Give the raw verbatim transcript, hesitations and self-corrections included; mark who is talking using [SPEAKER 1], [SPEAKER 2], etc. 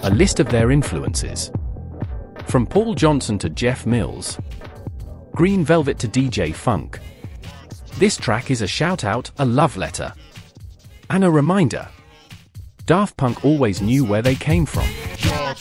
[SPEAKER 1] A list of their influences. From Paul Johnson to Jeff Mills. Green Velvet to D J Funk. This track is a shout-out, a love letter. And a reminder. Daft Punk always knew where they came from.